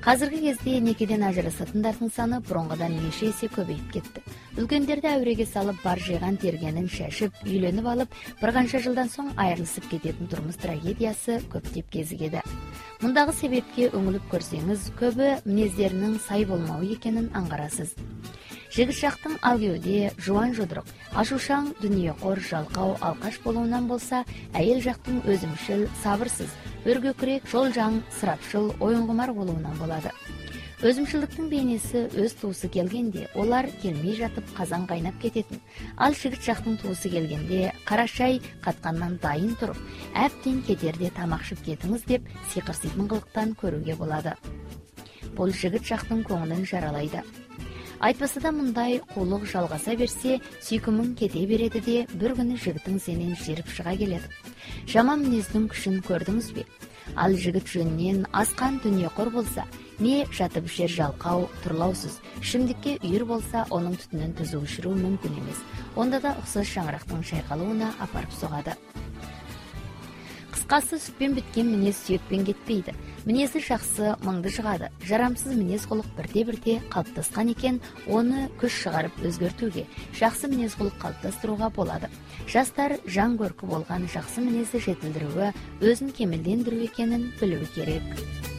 Азыркы кезде некеден ажырасатындардын саны бұрынғыдан неше есе көбейіп кетті. Үлкендерді әуреге салып, бар жиған тергенін шашып, үйленіп алып, бір қанша жылдан соң айырылысып кететін тұрмыс трагедиясы көптеп кезігеді. Мұндағы себепке үңіліп көрсеңіз, көбі мінездерінің сай болмауы екенін аңғарасыз. Жігіт жақтың ал кеуде, жуан жұдырық, ашушаң, дүниеқор, жалқау, алқаш болуынан болса, әйел жақтың өзімшіл, сабырсыз, өргөкірек, жолжаң, сырапшыл, ойынқұмар болуынан болады. Өзімшілдіктің бейнесі өз туысы келгенде, олар келмей жатып қазан қайнап кететін. Ал жігіт жақтың туысы келгенде, қарашай қатқаннан дайын тұрып, әбден кетерде тамақшып кетіңіз деп сиқырситын қылықтан көруге болады. Бұл жігіт жақтың көңілін жаралайды. Айтпаса да мұндай қулық жалғаса берсе, сүйкімің кете береді де, бір күні жігітің сенен жеріп шыға келеді. Жаман мінездің күшін көрдіңіз бе? Ал жігіт жөнінен асқан дүниеқор болса, не жатып жер жалқау, тұрлаусыз, ішімдікке үйір болса, оның түтінін түзу өшіру мүмкін емес. Онда да ұқсас шаңырақтың шайқалуына апарып соғады. Қысқасы, сүтпен біткен мінез сүйекпен кетпейді. Мінезі жақсы мыңды шығады. Жарамсыз мінез құлық бірте-бірте қалыптасқан екен, оны күш шығарып өзгертуге, жақсы мінез құлық қалыптастыруға болады. Жастар жан көркі болған жақсы мінезді жетілдіруі, өзін кемелдендіру екенін білуі керек.